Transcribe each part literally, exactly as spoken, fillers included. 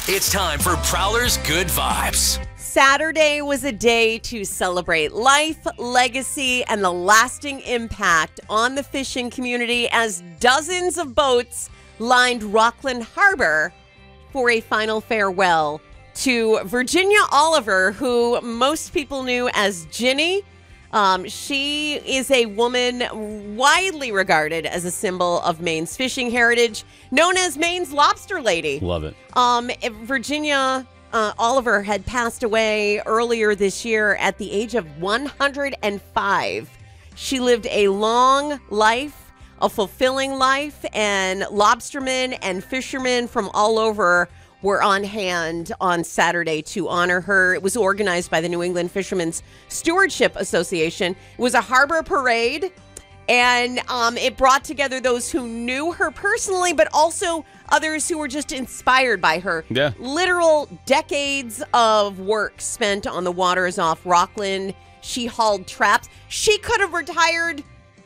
It's time for Prowler's Good Vibes. Saturday was a day to celebrate life, legacy, and the lasting impact on the fishing community as dozens of boats lined Rockland Harbor for a final farewell to Virginia Oliver, who most people knew as Ginny. Um, she is a woman widely regarded as a symbol of Maine's fishing heritage, known as Maine's Lobster Lady. Love it. Um, Virginia uh, Oliver had passed away earlier this year at the age of one hundred five. She lived a long life, a fulfilling life, and lobstermen and fishermen from all over were on hand on Saturday to honor her. It was organized by the New England Fishermen's Stewardship Association. It was a harbor parade, and um, it brought together those who knew her personally, but also others who were just inspired by her. Yeah. Literal decades of work spent on the waters off Rockland. She hauled traps. She could have retired,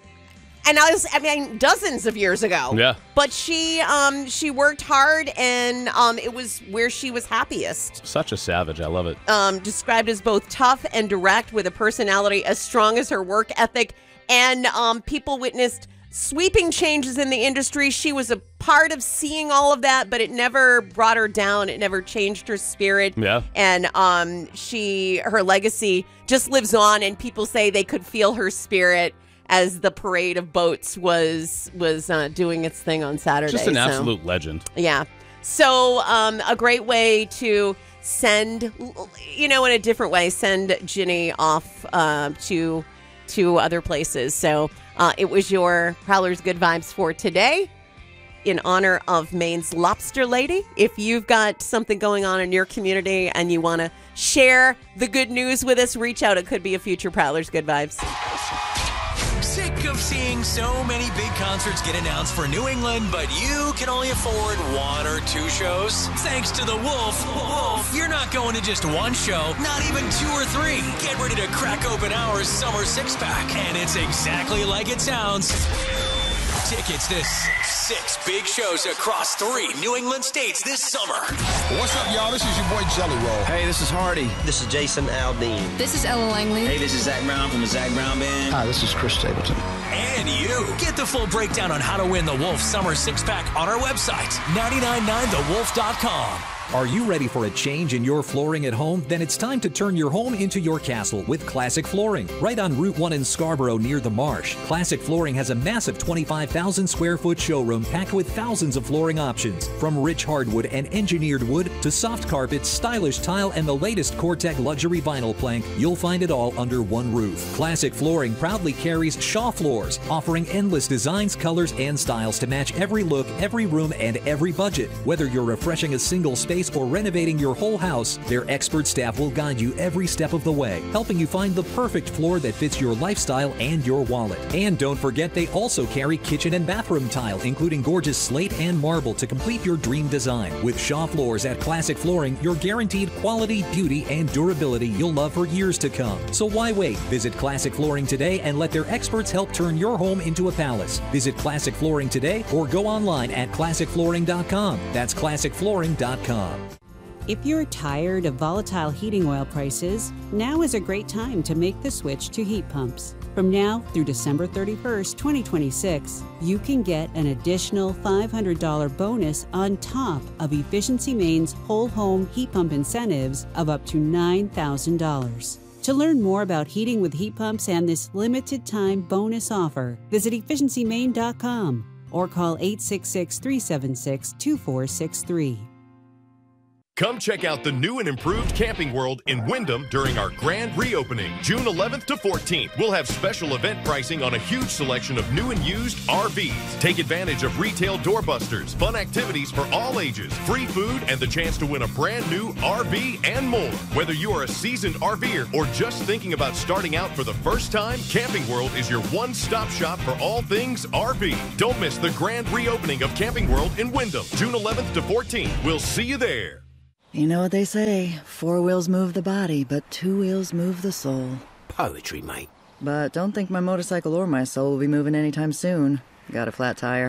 and I was, I mean, dozens of years ago. Yeah. But she um, she worked hard, and um, it was where she was happiest. Such a savage. I love it. Um, described as both tough and direct, with a personality as strong as her work ethic. And um, people witnessed sweeping changes in the industry. She was a part of seeing all of that, but it never brought her down. It never changed her spirit. Yeah. And um, she, her legacy just lives on, and people say they could feel her spirit as the parade of boats was was uh, doing its thing on Saturday. Just an so, absolute legend. Yeah. So um, a great way to send, you know, in a different way, send Ginny off uh, to to other places. So uh, it was your Prowler's Good Vibes for today in honor of Maine's Lobster Lady. If you've got something going on in your community and you want to share the good news with us, reach out. It could be a future Prowler's Good Vibes. Sick of seeing so many big concerts get announced for New England, but you can only afford one or two shows? Thanks to the Wolf, Wolf, you're not going to just one show, not even two or three. Get ready to crack open our summer six-pack, and it's exactly like it sounds. Tickets to six big shows across three New England states this summer. What's up, y'all? This is your boy Jelly Roll. Hey, this is Hardy. This is Jason Aldean. This is Ella Langley. Hey, this is Zach Brown from the Zach Brown Band. Hi, this is Chris Stapleton. And you. Get the full breakdown on how to win the Wolf Summer Six-Pack on our website, nine nine nine the wolf dot com. Are you ready for a change in your flooring at home? Then it's time to turn your home into your castle with Classic Flooring. Right on Route one in Scarborough near the Marsh, Classic Flooring has a massive twenty-five thousand square foot showroom packed with thousands of flooring options. From rich hardwood and engineered wood to soft carpets, stylish tile, and the latest Cortec luxury vinyl plank, you'll find it all under one roof. Classic Flooring proudly carries Shaw Floors, offering endless designs, colors, and styles to match every look, every room, and every budget. Whether you're refreshing a single space or renovating your whole house, their expert staff will guide you every step of the way, helping you find the perfect floor that fits your lifestyle and your wallet. And don't forget, they also carry kitchen and bathroom tile, including gorgeous slate and marble to complete your dream design. With Shaw Floors at Classic Flooring, you're guaranteed quality, beauty, and durability you'll love for years to come. So why wait? Visit Classic Flooring today and let their experts help turn your home into a palace. Visit Classic Flooring today or go online at classic flooring dot com. That's classic flooring dot com. If you're tired of volatile heating oil prices, now is a great time to make the switch to heat pumps. From now through December thirty-first, twenty twenty-six, you can get an additional five hundred dollars bonus on top of Efficiency Maine's whole home heat pump incentives of up to nine thousand dollars. To learn more about heating with heat pumps and this limited time bonus offer, visit efficiency maine dot com or call eight six six, three seven six, two four six three. Come check out the new and improved Camping World in Wyndham during our grand reopening, June eleventh to fourteenth. We'll have special event pricing on a huge selection of new and used R Vs. Take advantage of retail doorbusters, fun activities for all ages, free food, and the chance to win a brand new R V and more. Whether you are a seasoned RVer or just thinking about starting out for the first time, Camping World is your one-stop shop for all things R V. Don't miss the grand reopening of Camping World in Wyndham, June eleventh to fourteenth. We'll see you there. You know what they say, four wheels move the body, but two wheels move the soul. Poetry, mate. But don't think my motorcycle or my soul will be moving anytime soon. Got a flat tire.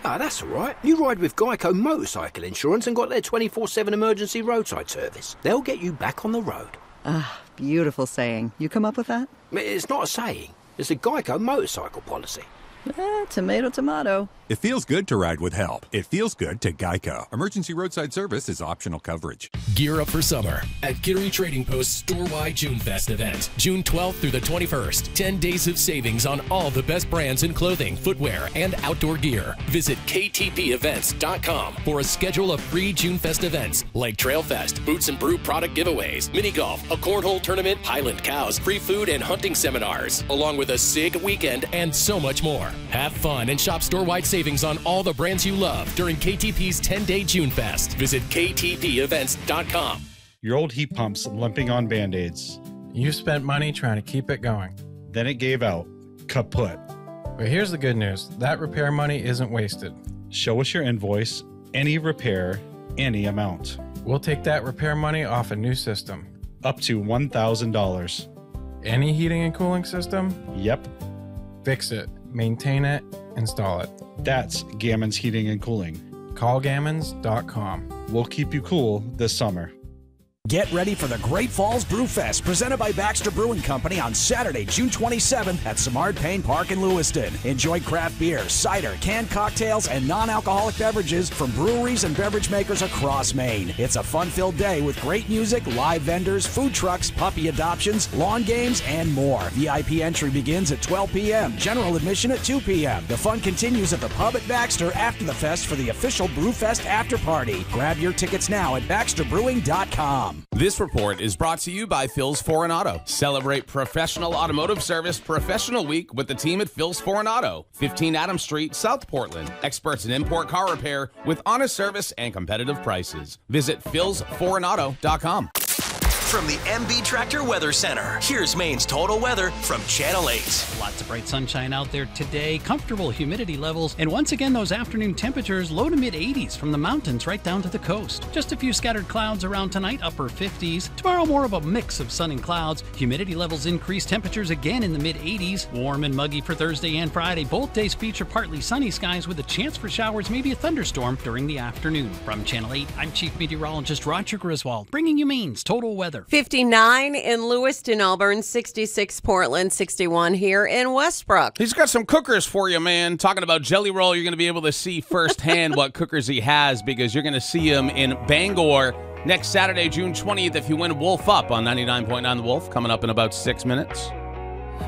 Ah, that's all right. You ride with Geico Motorcycle Insurance and got their twenty-four seven emergency roadside service. They'll get you back on the road. Ah, beautiful saying. You come up with that? It's not a saying. It's a Geico motorcycle policy. Eh, tomato, tomato. It feels good to ride with help. It feels good to Geico. Emergency roadside service is optional coverage. Gear up for summer at Geary Trading Post's store-wide June Fest event. June twelfth through the twenty-first. ten days of savings on all the best brands in clothing, footwear, and outdoor gear. Visit K T P events dot com for a schedule of free June Fest events like Trail Fest, Boots and Brew product giveaways, mini golf, a cornhole tournament, Highland Cows, free food and hunting seminars, along with a sick weekend and so much more. Have fun and shop store-wide savings on all the brands you love during K T P's ten-day June Fest. Visit K T P events dot com. Your old heat pump's limping on Band-Aids. You spent money trying to keep it going. Then it gave out. Kaput. But here's the good news. That repair money isn't wasted. Show us your invoice, any repair, any amount. We'll take that repair money off a new system. Up to one thousand dollars. Any heating and cooling system? Yep. Fix it. Maintain it, install it. That's Gammons Heating and Cooling. Call gammons dot com. We'll keep you cool this summer. Get ready for the Great Falls Brew Fest, presented by Baxter Brewing Company on Saturday, June twenty-seventh at Simard Payne Park in Lewiston. Enjoy craft beer, cider, canned cocktails, and non-alcoholic beverages from breweries and beverage makers across Maine. It's a fun-filled day with great music, live vendors, food trucks, puppy adoptions, lawn games, and more. V I P entry begins at twelve p.m., general admission at two p.m. The fun continues at the pub at Baxter after the fest for the official Brew Fest after party. Grab your tickets now at baxter brewing dot com. This report is brought to you by Phil's Foreign Auto. Celebrate professional automotive service Professional Week with the team at Phil's Foreign Auto, fifteen Adams Street, South Portland. Experts in import car repair with honest service and competitive prices. Visit phils foreign auto dot com. From the M B Tractor Weather Center, here's Maine's total weather from Channel eight. Lots of bright sunshine out there today, comfortable humidity levels, and once again those afternoon temperatures low to mid eighties from the mountains right down to the coast. Just a few scattered clouds around tonight, upper fifties. Tomorrow more of a mix of sun and clouds. Humidity levels increase, temperatures again in the mid eighties. Warm and muggy for Thursday and Friday. Both days feature partly sunny skies with a chance for showers, maybe a thunderstorm during the afternoon. From Channel eight, I'm Chief Meteorologist Roger Griswold, bringing you Maine's total weather. fifty-nine in Lewiston, Auburn, sixty-six Portland, sixty-one here in Westbrook. He's got some cookers for you, man. Talking about Jelly Roll, you're going to be able to see firsthand what cookers he has because you're going to see him in Bangor next Saturday, June twentieth, if you win Wolf Up on ninety-nine point nine The Wolf, coming up in about six minutes.